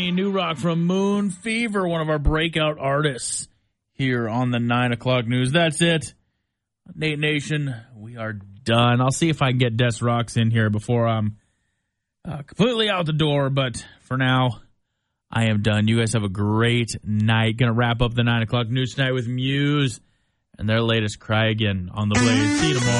New rock from Moon Fever, one of our breakout artists here on the 9 o'clock news. That's it. Nate Nation, we are done. I'll see if I can get Des Rocks in here before I'm completely out the door, but for now, I am done. You guys have a great night. Going to wrap up the 9 o'clock news tonight with Muse and their latest Cry Again on the Blaze. See you tomorrow.